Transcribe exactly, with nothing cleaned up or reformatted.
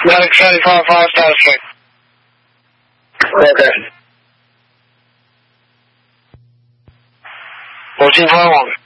Medic seventy-five five, status check. Okay. fourteen twenty-one.